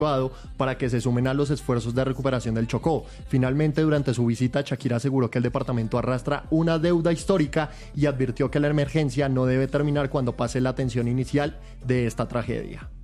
para que se sumen a los esfuerzos de recuperación del Chocó. Finalmente, durante su visita, Shakir aseguró que el departamento arrastra una deuda histórica y advirtió que la emergencia no debe terminar cuando pase la tensión inicial de esta tragedia.